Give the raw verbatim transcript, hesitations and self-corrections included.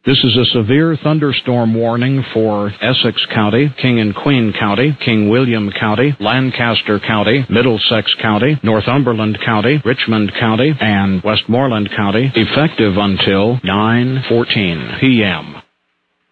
This is a severe thunderstorm warning for Essex County, King and Queen County, King William County, Lancaster County, Middlesex County, Northumberland County, Richmond County, and Westmoreland County, effective until nine fourteen p.m.